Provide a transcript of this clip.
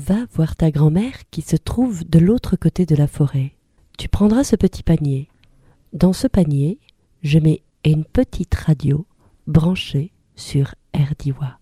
vas voir ta grand-mère qui se trouve de l'autre côté de la forêt. Tu prendras ce petit panier. Dans ce panier, je mets une petite radio branchée sur RDIWA.